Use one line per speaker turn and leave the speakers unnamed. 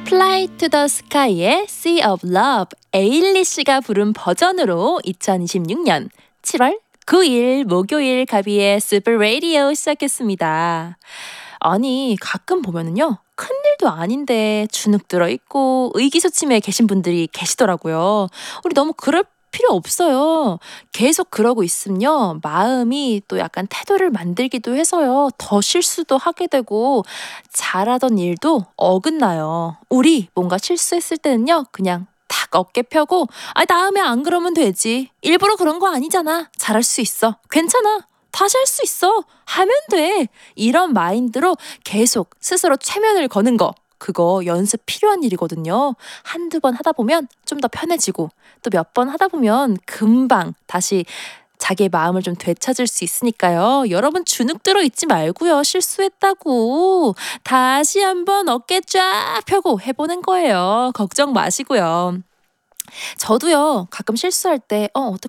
Fly to the Sky의 Sea of Love, 에일리 씨가 부른 버전으로 2026년 7월 9일 목요일 가비의 스프 라디오 시작했습니다. 아니, 가끔 보면은요, 큰일도 아닌데 주눅 들어있고 의기소침해 계신 분들이 계시더라고요. 우리 너무 그럴 필요 없어요. 계속 그러고 있으면요, 마음이 또 약간 태도를 만들기도 해서요, 더 실수도 하게 되고, 잘하던 일도 어긋나요. 우리 뭔가 실수했을 때는요, 그냥 탁 어깨 펴고, 다음에 안 그러면 되지. 일부러 그런 거 아니잖아. 잘할 수 있어. 괜찮아. 다시 할 수 있어. 하면 돼. 이런 마인드로 계속 스스로 최면을 거는 거. 그거 연습 필요한 일이거든요. 한두 번 하다 보면 좀 더 편해지고, 또 몇 번 하다 보면 금방 다시 자기의 마음을 좀 되찾을 수 있으니까요. 여러분 주눅 들어 있지 말고요. 실수했다고 다시 한번 어깨 쫙 펴고 해보는 거예요. 걱정 마시고요. 저도요, 가끔 실수할 때, 어떡하지?